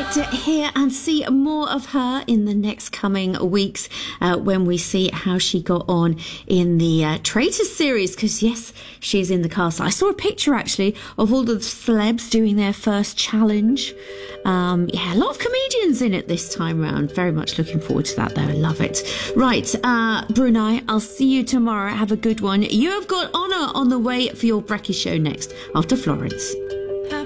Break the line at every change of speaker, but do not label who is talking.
expect to hear and see more of her in the next coming weeks when we see how she got on in the Traitors series, because yes, she's in the cast. I saw a picture actually of all the celebs doing their first challenge. A lot of comedians in it this time round. Very much looking forward to that though. I love it. Right, Brunei, I'll see you tomorrow. Have a good one. You have got Honor on the way for your Brekkie show next after Florence.